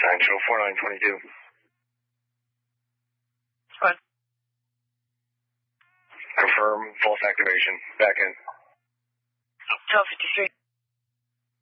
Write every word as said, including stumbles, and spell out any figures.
Sign show four nine twenty-two. Fine. Confirm false activation. Back in. twelve fifty-three.